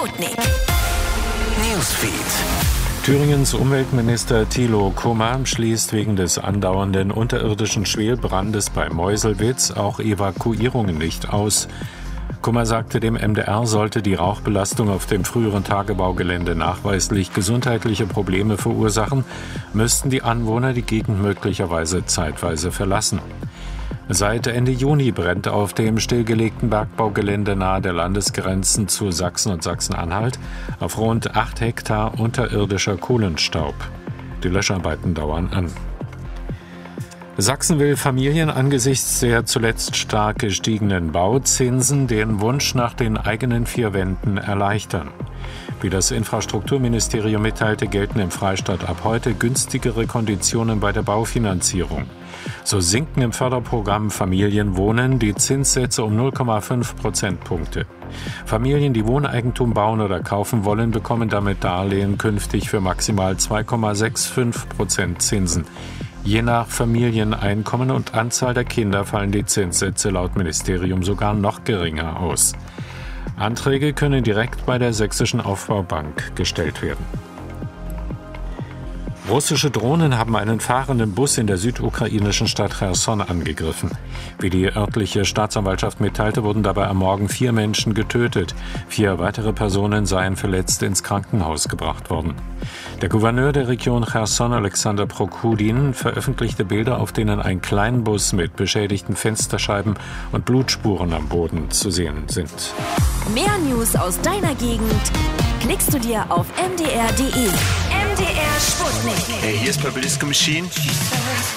Sputnik Newsfeed. Thüringens Umweltminister Thilo Kummer schließt wegen des andauernden unterirdischen Schwelbrandes bei Meuselwitz auch Evakuierungen nicht aus. Kummer sagte dem MDR, sollte die Rauchbelastung auf dem früheren Tagebaugelände nachweislich gesundheitliche Probleme verursachen, müssten die Anwohner die Gegend möglicherweise zeitweise verlassen. Seit Ende Juni brennt auf dem stillgelegten Bergbaugelände nahe der Landesgrenzen zu Sachsen und Sachsen-Anhalt auf rund 8 Hektar unterirdischer Kohlenstaub. Die Löscharbeiten dauern an. Sachsen will Familien angesichts der zuletzt stark gestiegenen Bauzinsen den Wunsch nach den eigenen 4 Wänden erleichtern. Wie das Infrastrukturministerium mitteilte, gelten im Freistaat ab heute günstigere Konditionen bei der Baufinanzierung. So sinken im Förderprogramm Familienwohnen die Zinssätze um 0,5 Prozentpunkte. Familien, die Wohneigentum bauen oder kaufen wollen, bekommen damit Darlehen künftig für maximal 2,65% Zinsen. Je nach Familieneinkommen und Anzahl der Kinder fallen die Zinssätze laut Ministerium sogar noch geringer aus. Anträge können direkt bei der Sächsischen Aufbaubank gestellt werden. Russische Drohnen haben einen fahrenden Bus in der südukrainischen Stadt Cherson angegriffen. Wie die örtliche Staatsanwaltschaft mitteilte, wurden dabei am Morgen 4 Menschen getötet. 4 weitere Personen seien verletzt ins Krankenhaus gebracht worden. Der Gouverneur der Region Cherson, Alexander Prokudin, veröffentlichte Bilder, auf denen ein Kleinbus mit beschädigten Fensterscheiben und Blutspuren am Boden zu sehen sind. Mehr News aus deiner Gegend klickst du dir auf mdr.de. MDR Sputnik. Hey, hier ist Purple Disco Machine.